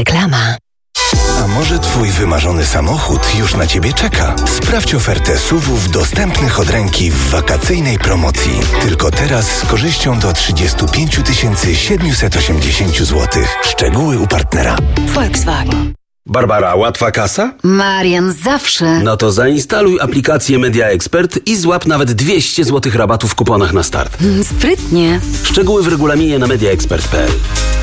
Reklama. A może twój wymarzony samochód już na ciebie czeka? Sprawdź ofertę SUV-ów dostępnych od ręki w wakacyjnej promocji. Tylko teraz z korzyścią do 35 780 zł. Szczegóły u partnera. Volkswagen. Barbara, łatwa kasa? Marian, zawsze. No to zainstaluj aplikację Media Expert i złap nawet 200 zł rabatu w kuponach na start. Sprytnie. Szczegóły w regulaminie na mediaexpert.pl.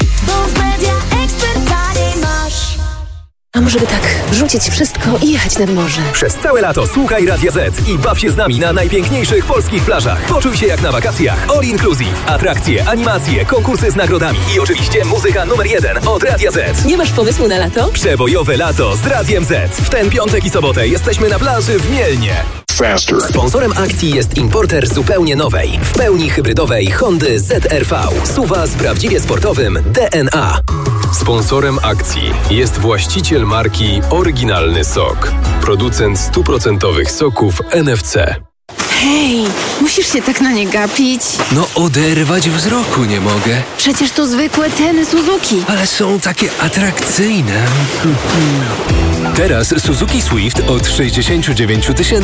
A może by tak rzucić wszystko i jechać nad morze? Przez całe lato słuchaj Radia Z i baw się z nami na najpiękniejszych polskich plażach. Poczuj się jak na wakacjach. All inclusive. Atrakcje, animacje, konkursy z nagrodami i oczywiście muzyka numer 1 od Radia Z. Nie masz pomysłu na lato? Przebojowe lato z Radiem Z. W ten piątek i sobotę jesteśmy na plaży w Mielnie. Sponsorem akcji jest importer zupełnie nowej, w pełni hybrydowej Hondy ZR-V. SUV-a z prawdziwie sportowym DNA. Sponsorem akcji jest właściciel marki Oryginalny Sok. Producent 100% soków NFC. Hej, musisz się tak na nie gapić. No oderwać wzroku nie mogę. Przecież to zwykłe ceny Suzuki. Ale są takie atrakcyjne. Teraz Suzuki Swift od 69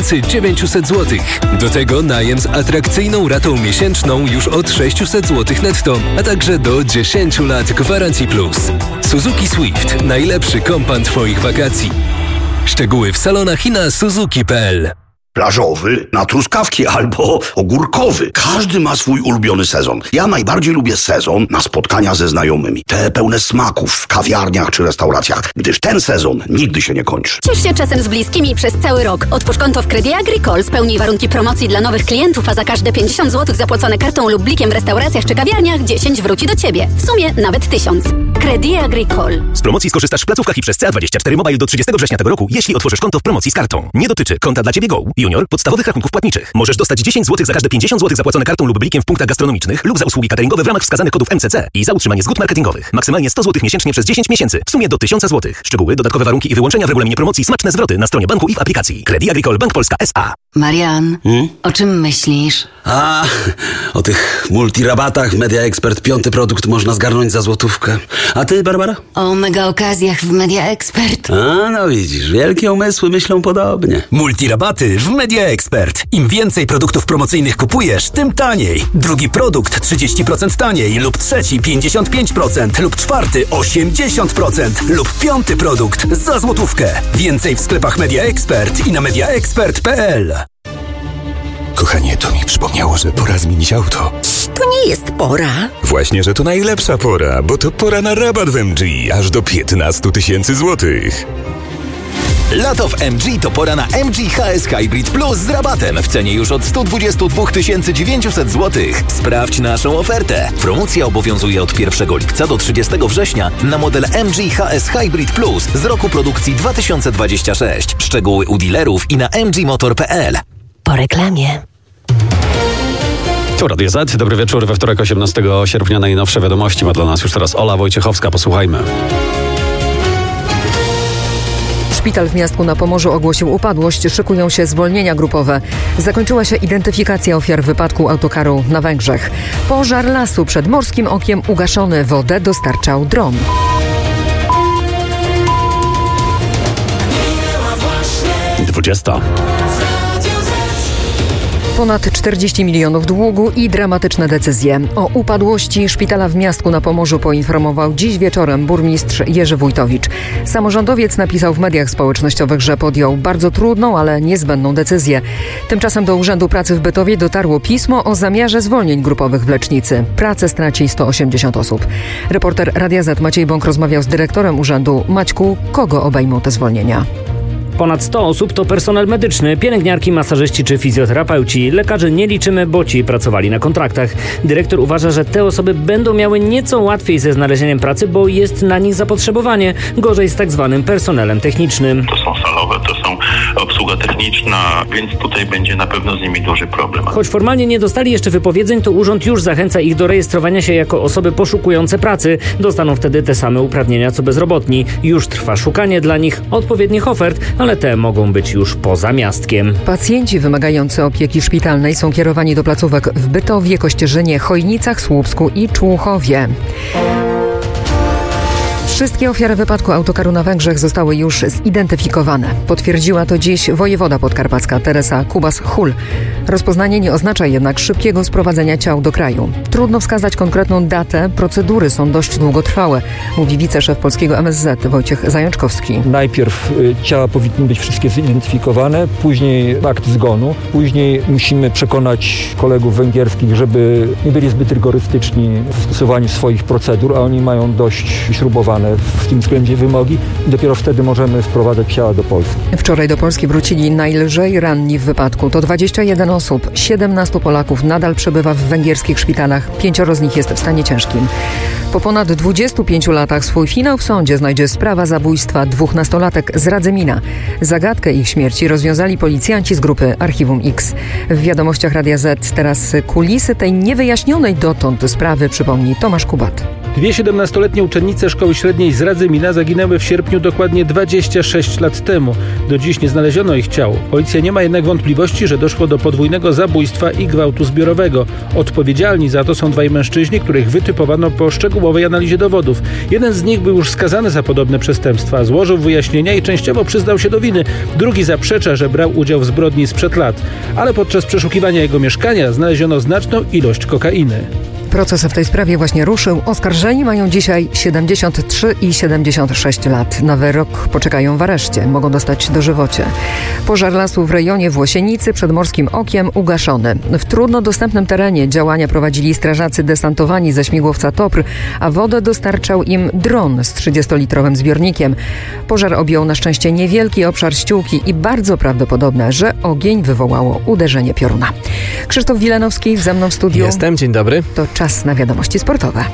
900 zł. Do tego najem z atrakcyjną ratą miesięczną już od 600 zł netto, a także do 10 lat gwarancji plus. Suzuki Swift. Najlepszy kompan Twoich wakacji. Szczegóły w salonach i na suzuki.pl. Plażowy na truskawki albo ogórkowy. Każdy ma swój ulubiony sezon. Ja najbardziej lubię sezon na spotkania ze znajomymi. Te pełne smaków w kawiarniach czy restauracjach, gdyż ten sezon nigdy się nie kończy. Ciesz się czasem z bliskimi przez cały rok. Otwórz konto w Credit Agricole, spełnij warunki promocji dla nowych klientów, a za każde 50 zł zapłacone kartą lub blikiem w restauracjach czy kawiarniach 10 wróci do Ciebie. W sumie nawet 1000. Credit Agricole. Z promocji skorzystasz w placówkach i przez CA24 Mobile do 30 września tego roku, jeśli otworzysz konto w promocji z kartą. Nie dotyczy konta dla Ciebie Go, Junior, podstawowych rachunków płatniczych. Możesz dostać 10 zł za każde 50 zł zapłacone kartą lub blikiem w punktach gastronomicznych lub za usługi cateringowe w ramach wskazanych kodów MCC i za utrzymanie zgód marketingowych. Maksymalnie 100 zł miesięcznie przez 10 miesięcy. W sumie do 1000 zł. Szczegóły, dodatkowe warunki i wyłączenia w regulaminie promocji, smaczne zwroty na stronie banku i w aplikacji. Credit Agricole Bank Polska S.A. Marian, o czym myślisz? O tych multirabatach w Media Expert 5. produkt można zgarnąć za złotówkę. A ty, Barbara? O mega okazjach w Media Expert. No widzisz, wielkie umysły myślą podobnie. Multirabaty w Media Expert. Im więcej produktów promocyjnych kupujesz, tym taniej. Drugi produkt 30% taniej lub trzeci 55% lub czwarty 80% lub piąty produkt za złotówkę. Więcej w sklepach Media Expert i na mediaexpert.pl. Kochanie, to mi przypomniało, że pora zmienić auto. To nie jest pora. Właśnie, że to najlepsza pora, bo to pora na rabat w MG, aż do 15 000 złotych. Lato w MG to pora na MG HS Hybrid Plus z rabatem w cenie już od 122 900 zł. Sprawdź naszą ofertę. Promocja obowiązuje od 1 lipca do 30 września na model MG HS Hybrid Plus z roku produkcji 2026. Szczegóły u dealerów i na mgmotor.pl. Po reklamie. Tu Radio Z. Dobry wieczór. We wtorek 18 sierpnia najnowsze wiadomości ma dla nas już teraz Ola Wojciechowska. Posłuchajmy. Szpital w Miastku na Pomorzu ogłosił upadłość, szykują się zwolnienia grupowe. Zakończyła się identyfikacja ofiar wypadku autokaru na Węgrzech. Pożar lasu przed Morskim Okiem ugaszony, wodę dostarczał dron. Dwudziesta. Ponad 40 milionów długu i dramatyczne decyzje. O upadłości szpitala w Miastku na Pomorzu poinformował dziś wieczorem burmistrz Jerzy Wójtowicz. Samorządowiec napisał w mediach społecznościowych, że podjął bardzo trudną, ale niezbędną decyzję. Tymczasem do Urzędu Pracy w Bytowie dotarło pismo o zamiarze zwolnień grupowych w lecznicy. Pracę straci 180 osób. Reporter Radia Z Maciej Bąk rozmawiał z dyrektorem urzędu. Maćku, kogo obejmą te zwolnienia? Ponad 100 osób to personel medyczny, pielęgniarki, masażyści czy fizjoterapeuci. Lekarzy nie liczymy, bo ci pracowali na kontraktach. Dyrektor uważa, że te osoby będą miały nieco łatwiej ze znalezieniem pracy, bo jest na nich zapotrzebowanie. Gorzej z tak zwanym personelem technicznym. To są salowe, to są obsługa techniczna, więc tutaj będzie na pewno z nimi duży problem. Choć formalnie nie dostali jeszcze wypowiedzeń, to urząd już zachęca ich do rejestrowania się jako osoby poszukujące pracy. Dostaną wtedy te same uprawnienia co bezrobotni. Już trwa szukanie dla nich odpowiednich ofert, ale te mogą być już poza miastkiem. Pacjenci wymagający opieki szpitalnej są kierowani do placówek w Bytowie, Kościerzynie, Chojnicach, Słupsku i Człuchowie. Wszystkie ofiary wypadku autokaru na Węgrzech zostały już zidentyfikowane. Potwierdziła to dziś wojewoda podkarpacka Teresa Kubas-Hul. Rozpoznanie nie oznacza jednak szybkiego sprowadzenia ciał do kraju. Trudno wskazać konkretną datę, procedury są dość długotrwałe, mówi wiceszef polskiego MSZ Wojciech Zajączkowski. Najpierw ciała powinny być wszystkie zidentyfikowane, później akt zgonu, później musimy przekonać kolegów węgierskich, żeby nie byli zbyt rygorystyczni w stosowaniu swoich procedur, a oni mają dość śrubowane w tym względzie wymogi i dopiero wtedy możemy sprowadzać ciała do Polski. Wczoraj do Polski wrócili najlżej ranni w wypadku. To 21 osób, 17 Polaków nadal przebywa w węgierskich szpitalach, 5 z nich jest w stanie ciężkim. Po ponad 25 latach swój finał w sądzie znajdzie sprawa zabójstwa 2 nastolatek z Radzymina. Zagadkę ich śmierci rozwiązali policjanci z grupy Archiwum X. W wiadomościach Radia Z teraz kulisy tej niewyjaśnionej dotąd sprawy przypomni Tomasz Kubat. 2 17-letnie uczennice szkoły średniej z Radzymina zaginęły w sierpniu dokładnie 26 lat temu. Do dziś nie znaleziono ich ciał. Policja nie ma jednak wątpliwości, że doszło do podwójnego zabójstwa i gwałtu zbiorowego. Odpowiedzialni za to są 2 mężczyźni, których wytypowano po szczegółowej analizie dowodów. Jeden z nich był już skazany za podobne przestępstwa. Złożył wyjaśnienia i częściowo przyznał się do winy. Drugi zaprzecza, że brał udział w zbrodni sprzed lat. Ale podczas przeszukiwania jego mieszkania znaleziono znaczną ilość kokainy. Proces w tej sprawie właśnie ruszył. Oskarżeni mają dzisiaj 73 i 76 lat. Na wyrok poczekają w areszcie. Mogą dostać dożywocie. Pożar lasu w rejonie Włosienicy przed Morskim Okiem ugaszony. W trudno dostępnym terenie działania prowadzili strażacy desantowani ze śmigłowca TOPR, a wodę dostarczał im dron z 30-litrowym zbiornikiem. Pożar objął na szczęście niewielki obszar ściółki i bardzo prawdopodobne, że ogień wywołało uderzenie pioruna. Krzysztof Wilanowski ze mną w studiu. Jestem, dzień dobry. To czas na wiadomości sportowe.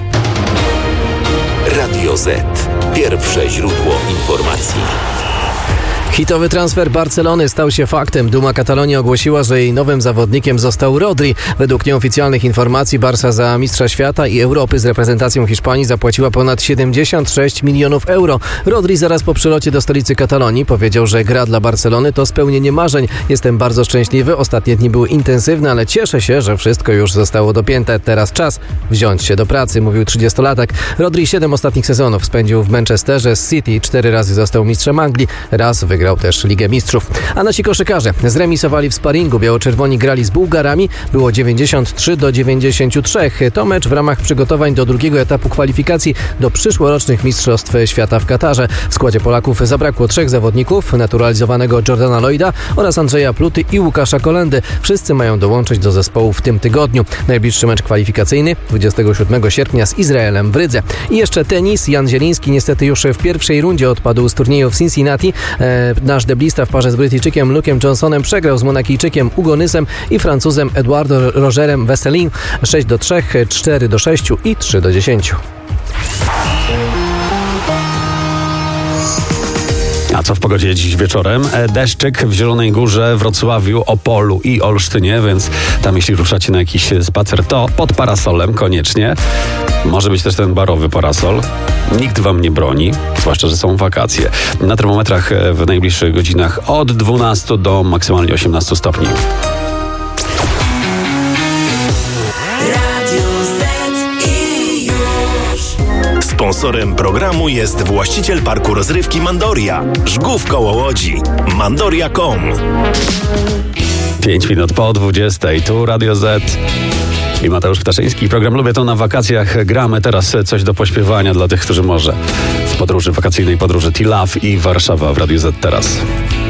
Radio Z. Pierwsze źródło informacji. Hitowy transfer Barcelony stał się faktem. Duma Katalonii ogłosiła, że jej nowym zawodnikiem został Rodri. Według nieoficjalnych informacji Barca za mistrza świata i Europy z reprezentacją Hiszpanii zapłaciła ponad 76 milionów euro. Rodri zaraz po przylocie do stolicy Katalonii powiedział, że gra dla Barcelony to spełnienie marzeń. Jestem bardzo szczęśliwy. Ostatnie dni były intensywne, ale cieszę się, że wszystko już zostało dopięte. Teraz czas wziąć się do pracy, mówił 30-latek. Rodri 7 ostatnich sezonów spędził w Manchesterze City. 4 razy został mistrzem Anglii. Raz wygrał też Ligę Mistrzów. A nasi koszykarze zremisowali w sparingu. Biało-czerwoni grali z Bułgarami. Było 93-93. To mecz w ramach przygotowań do drugiego etapu kwalifikacji do przyszłorocznych Mistrzostw Świata w Katarze. W składzie Polaków zabrakło 3 zawodników, naturalizowanego Jordana Lloyda oraz Andrzeja Pluty i Łukasza Kolendy. Wszyscy mają dołączyć do zespołu w tym tygodniu. Najbliższy mecz kwalifikacyjny 27 sierpnia z Izraelem w Rydze. I jeszcze tenis. Jan Zieliński niestety już w pierwszej rundzie odpadł z turnieju w Cincinnati. Nasz deblista w parze z Brytyjczykiem Luke'em Johnsonem przegrał z Monakijczykiem Hugo Nysem i Francuzem Eduardo Rogerem Vesselin 6-3, 4-6 i 3-10. A co w pogodzie dziś wieczorem? Deszczyk w Zielonej Górze, Wrocławiu, Opolu i Olsztynie, więc tam jeśli ruszacie na jakiś spacer, to pod parasolem koniecznie. Może być też ten barowy parasol. Nikt wam nie broni, zwłaszcza, że są wakacje. Na termometrach w najbliższych godzinach od 12 do maksymalnie 18 stopni. Sponsorem programu jest właściciel parku rozrywki Mandoria. Żgów koło Łodzi. Mandoria.com. 5 minut po 20. Tu Radio Z i Mateusz Ptaszyński. Program Lubię to na wakacjach. Gramy teraz coś do pośpiewania dla tych, którzy może w podróży, wakacyjnej podróży T-Love i Warszawa w Radio Z teraz.